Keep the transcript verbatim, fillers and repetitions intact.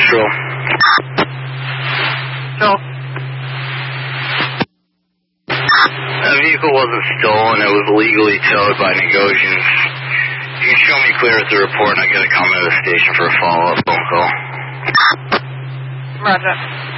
Patrol. Patrol. That vehicle wasn't stolen. It was legally towed by Negosians. You can show me clear at the report, and I got to come to the station for a follow-up phone call. Roger.